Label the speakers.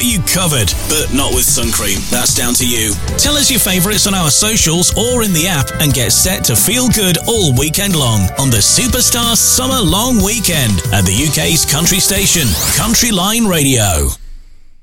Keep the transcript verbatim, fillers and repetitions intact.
Speaker 1: got you covered, but not with sun cream. That's down to you. Tell us your favourites on our socials or in the app and get set to feel good all weekend long on the Superstar Summer Long Weekend at the U K's country station, Country Line Radio.